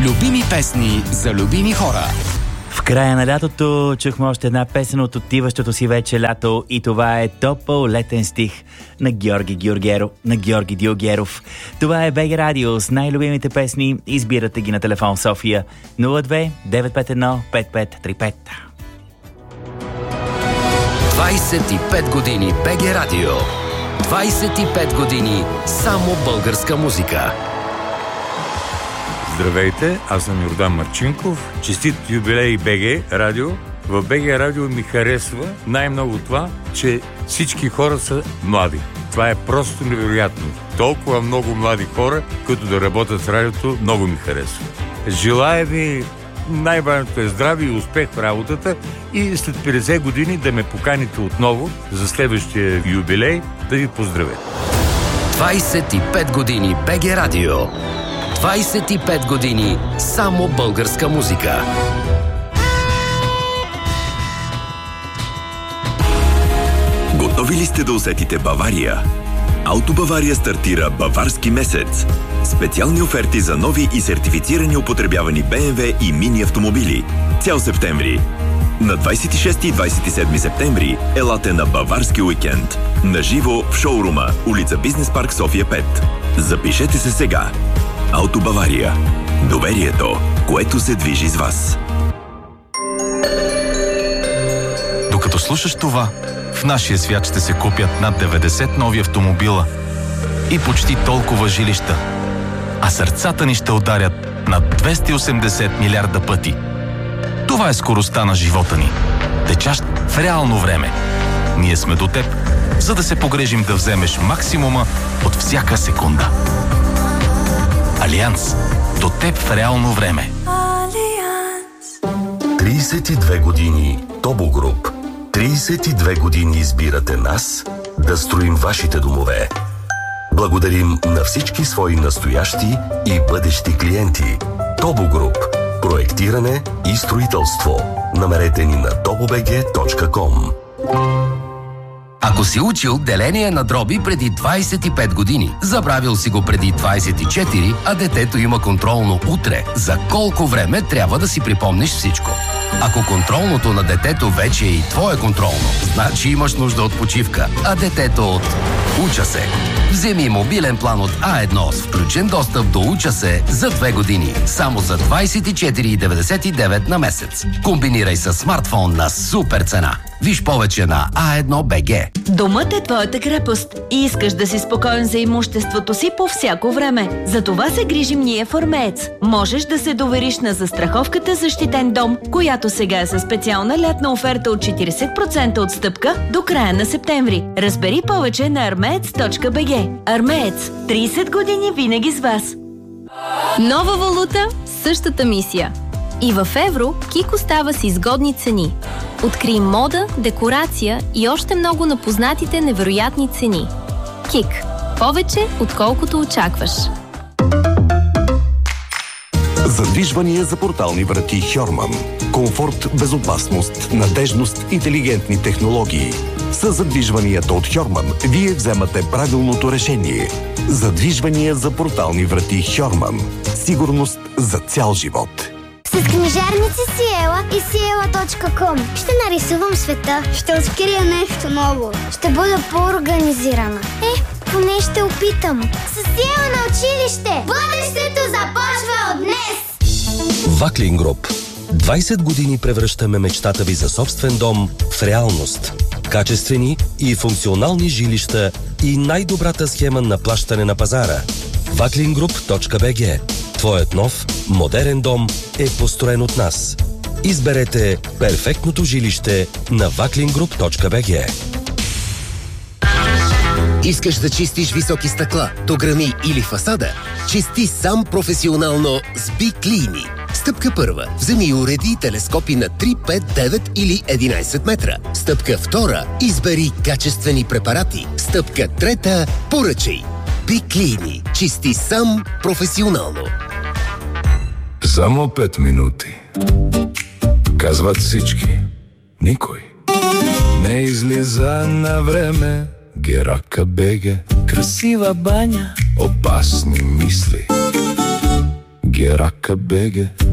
Любими песни за любими хора. В края на лятото чухме още една песен от отиващото си вече лято и това е топъл летен стих на Георги Дилгеров. Това е БГ Радио с най-любимите песни. Избирате ги на телефон София 02 951 5535. 25 години БГ Радио. 25 години само българска музика. Здравейте, аз съм Йордан Марчинков. Честит юбилей БГ Радио. В БГ Радио ми харесва най-много това, че всички хора са млади. Това е просто невероятно. Толкова много млади хора, които да работят в радиото, много ми харесва. Желая ви най-важното е здраве и успех в работата и след 50 години да ме поканите отново за следващия юбилей да ви поздравя. 25 години БГ Радио. 25 години само българска музика. Готови ли сте да усетите Бавария? Auto Бавария стартира Баварски месец. Специални оферти за нови и сертифицирани употребявани BMW и мини автомобили. Цял септември. На 26 и 27 септември елате на Баварски уикенд. Наживо в шоурума, улица Бизнес парк София 5. Запишете се сега. Auto Бавария. Доверието, което се движи с вас. Докато слушаш това, в нашия свят ще се купят над 90 нови автомобила и почти толкова жилища, а сърцата ни ще ударят над 280 милиарда пъти. Това е скоростта на живота ни, течащ в реално време. Ние сме до теб, за да се погрежим да вземеш максимума от всяка секунда. Алианс. До теб в реално време. Алианс. 32 години Тобо Груп. 32 години избирате нас да строим вашите домове. Благодарим на всички свои настоящи и бъдещи клиенти. Тобо Груп. Проектиране и строителство. Намерете ни на tobobg.com. Ако си учил деление на дроби преди 25 години, забравил си го преди 24, а детето има контролно утре, за колко време трябва да си припомниш всичко? Ако контролното на детето вече е и твое контролно, значи имаш нужда от почивка, а детето от Уча се. Вземи мобилен план от А1 с включен достъп до Уча се за 2 години, само за 24,99 на месец. Комбинирай с смартфон на супер цена. Виж повече на A1BG. Домът е твоята крепост и искаш да си спокоен за имуществото си по всяко време. За това се грижим ние в Армеец. Можеш да се довериш на застраховката Защитен дом, която сега е със специална лятна оферта от 40% отстъпка до края на септември. Разбери повече на armeец.bg. Армеец. 30 години винаги с вас. Нова валута, същата мисия. И в евро Кик остава с изгодни цени. Открий мода, декорация и още много на познатите невероятни цени. Кик. Повече, отколкото очакваш. Задвижвания за портални врати Хьорман. Комфорт, безопасност, надежност, интелигентни технологии. С задвижванията от Хьорман вие вземате правилното решение. Задвижвания за портални врати Хьорман. Сигурност за цял живот. С книжарници Сиела и Сиела.com ще нарисувам света, ще открия нещо ново, ще бъда по-организирана. Поне ще опитам. С Сиела на училище! Бъдещето започва от днес! Ваклин Груп. 20 години превръщаме мечтата ви за собствен дом в реалност. Качествени и функционални жилища и най-добрата схема на плащане на пазара. Vaklingroup.bg. Твоят нов, модерен дом е построен от нас. Изберете перфектното жилище на vaklingroup.bg. Искаш да чистиш високи стъкла, дограми или фасада? Чисти сам професионално с Биклини. Стъпка първа. Вземи и уреди телескопи на 3, 5, 9 или 11 метра. Стъпка втора. Избери качествени препарати. Стъпка трета. Поръчай. Биклини. Чисти сам професионално. Само 5 минути. Казват всички. Никой не излиза на време. Герака БГ. Красива баня. Опасни мисли. Герака БГ.